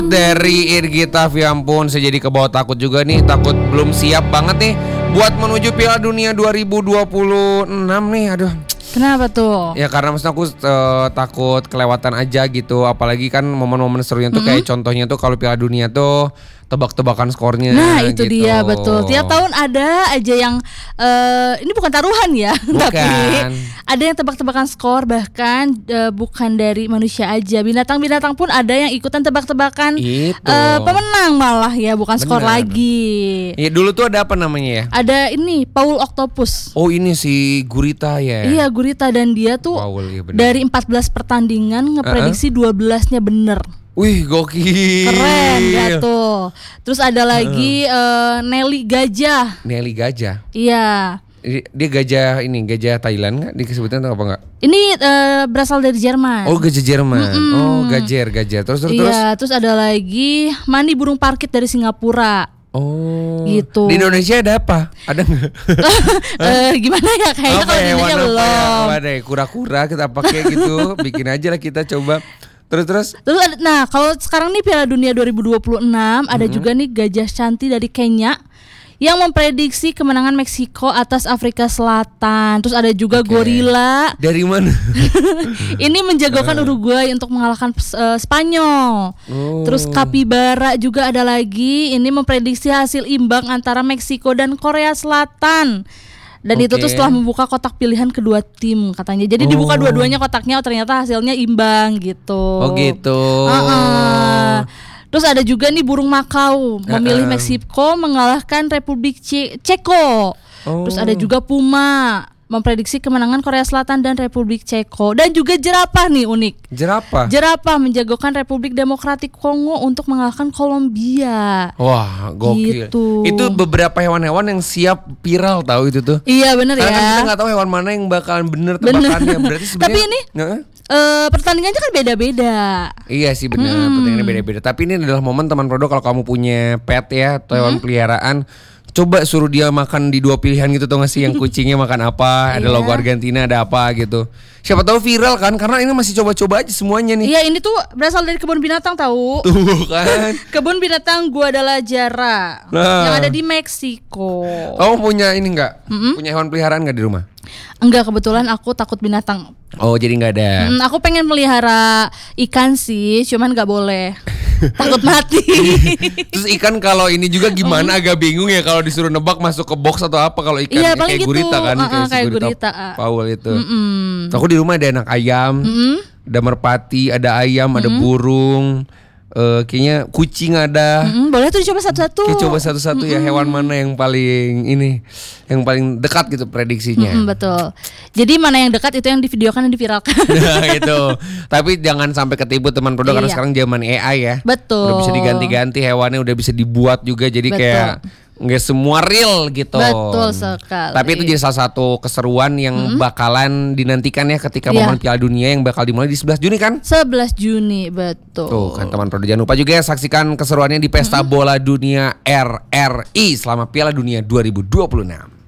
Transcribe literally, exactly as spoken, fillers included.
Dari Irgita, ya ampun, saya jadi kebawa takut juga nih. Takut belum siap banget nih buat menuju Piala Dunia dua ribu dua puluh enam nih. Aduh. Kenapa tuh? Ya karena maksudnya aku uh, takut kelewatan aja gitu. Apalagi kan momen-momen serunya tuh mm-hmm. kayak contohnya tuh kalau Piala Dunia tuh tebak-tebakan skornya. Nah itu gitu. dia betul. Tiap tahun ada aja yang uh, ini bukan taruhan ya, tapi ada yang tebak-tebakan skor, bahkan uh, bukan dari manusia aja, binatang-binatang pun ada yang ikutan tebak-tebakan uh, pemenang malah ya, bukan Bener. skor lagi. Ya dulu tuh ada apa namanya ya? Ada ini Paul Octopus. Oh ini si Gurita ya? Iya Gurita, dan dia tuh Paul, iya dari empat belas pertandingan ngeprediksi uh-uh. dua belasnya bener. Wih gokil. Keren gak tuh. Terus ada lagi uh. Uh, Nelly Gajah. Nelly Gajah? Iya. Dia gajah ini, gajah Thailand nggak? Disebutnya atau apa nggak? Ini uh, berasal dari Jerman. Oh gajah Jerman. Mm-mm. Oh gajer gajah. Terus terus terus. Iya. Terus ada lagi Mani burung parkit dari Singapura. Oh, gitu. Di Indonesia ada apa? Ada nggak? uh, gimana ya? Kayaknya kalau di Indonesia belum. Apa deh? Kura-kura kita pakai gitu. Bikin aja lah kita coba. Terus terus. Terus ada, nah kalau sekarang nih Piala Dunia dua ribu dua puluh enam mm-hmm. ada juga nih gajah cantik dari Kenya yang memprediksi kemenangan Meksiko atas Afrika Selatan. Terus ada juga okay. gorila. Dari mana? Ini menjagokan Uruguay untuk mengalahkan uh, Spanyol. Oh. Terus kapibara juga ada lagi. Ini memprediksi hasil imbang antara Meksiko dan Korea Selatan. Dan okay. itu tuh setelah membuka kotak pilihan kedua tim katanya. Jadi oh. dibuka dua-duanya kotaknya, oh ternyata hasilnya imbang gitu. Oh gitu. Uh-uh. Terus ada juga nih burung Makau memilih uh-uh. Meksiko mengalahkan Republik C- Ceko. Oh. Terus ada juga puma memprediksi kemenangan Korea Selatan dan Republik Ceko. Dan juga jerapah nih unik. Jerapah? Jerapah menjagokan Republik Demokratik Kongo untuk mengalahkan Kolombia. Wah gokil gitu. Itu beberapa hewan-hewan yang siap viral tahu itu tuh. Iya bener ya. Karena kan kita gak tahu hewan mana yang bakalan bener tebakannya. Berarti sebenarnya. Tapi ini uh, pertandingannya kan beda-beda. Iya sih benar, hmm. pertandingannya beda-beda. Tapi ini adalah momen teman Prodo kalau kamu punya pet ya atau hewan hmm. peliharaan, coba suruh dia makan di dua pilihan gitu tuh nggak sih, yang kucingnya makan apa, ada logo Argentina, ada apa gitu. Siapa tahu viral kan, karena ini masih coba-coba aja semuanya nih. Iya ini tuh berasal dari kebun binatang tahu. Tuh kan. Kebun binatang Guadalajara nah. yang ada di Meksiko. Kamu punya ini nggak? Mm-hmm. Punya hewan peliharaan nggak di rumah? Enggak, kebetulan aku takut binatang. Oh jadi nggak ada. Hmm, aku pengen melihara ikan sih, cuman nggak boleh. Takut mati. Terus ikan kalau ini juga gimana, agak bingung ya kalau disuruh nebak masuk ke box atau apa kalau ikan iya, kayak gitu. gurita kan, uh-uh, kayak, kayak gurita, gurita uh. Paul itu. Mm-mm. Aku di rumah ada anak ayam, mm-hmm. ada merpati, ada ayam, mm-hmm. ada burung. Uh, kayaknya kucing ada. Mm-hmm, boleh tuh dicoba satu-satu. Oke, coba satu-satu mm-hmm. ya, hewan mana yang paling ini, yang paling dekat gitu prediksinya. Mm-hmm, betul. Jadi mana yang dekat itu yang divideokan dan diviralkan. Nah gitu. Tapi jangan sampai ketipu teman Prodo, karena iya. sekarang zaman A I ya. Betul. Udah bisa diganti-ganti hewannya, udah bisa dibuat juga, jadi betul. Kayak nggak semua real gitu. Betul sekali. Tapi itu jadi salah satu keseruan yang mm-hmm. bakalan dinantikan ya ketika yeah. momen Piala Dunia yang bakal dimulai di sebelas Juni kan? sebelas Juni betul. Tuh kan teman Prodo, jangan lupa juga ya saksikan keseruannya di Pesta mm-hmm. Bola Dunia R R I selama Piala Dunia dua ribu dua puluh enam.